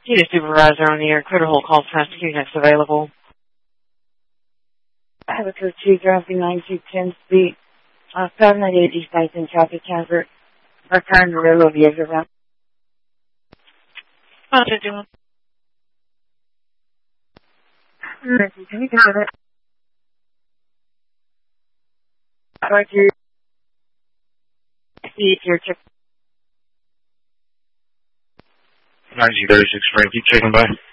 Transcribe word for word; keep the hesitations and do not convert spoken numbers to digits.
Need a supervisor on the air. Clear to hold calls fast. Q next available. I have a code two dropping nine two ten speed. Uh, seven ninety-eight East in traffic hazard. Our time to railroad the exit route. How's it doing? Can you got it? Right here. See if you're check. nineteen thirty-six Frankie, checking by.